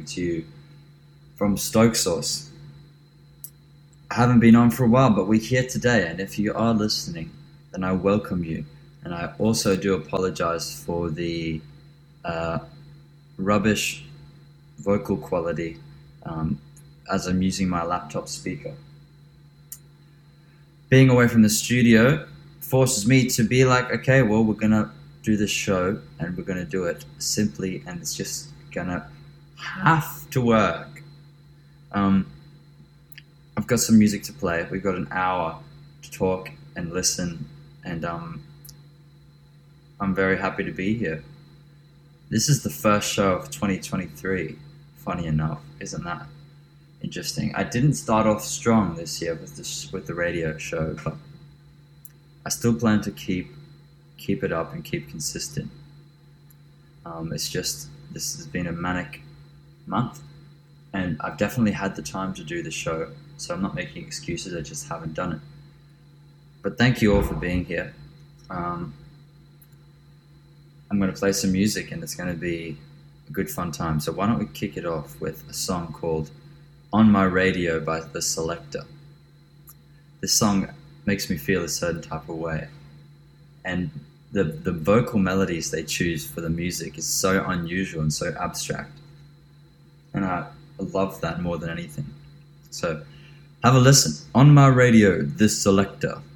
coming to you from Stoke Source. I haven't been on for a while, but we're here today, and if you are listening, then I welcome you. And I also do apologize for the rubbish vocal quality as I'm using my laptop speaker. Being away from the studio forces me to be like, okay, well, we're going to do this show, and we're going to do it simply, and it's just going to have to work. I've got some music to play. We've got an hour to talk and listen, and I'm very happy to be here. This is the first show of 2023, funny enough. Isn't that interesting? I didn't start off strong this year with the radio show, but I still plan to keep it up and keep consistent. It's just, this has been a manic month, and I've definitely had the time to do the show, so I'm not making excuses, I just haven't done it. But thank you all for being here. I'm going to play some music, and it's going to be a good fun time. So why don't we kick it off with a song called On My Radio by The Selector. This song makes me feel a certain type of way, and the vocal melodies they choose for the music is so unusual and so abstract, and I love that more than anything. So have a listen. On My Radio, The Selector.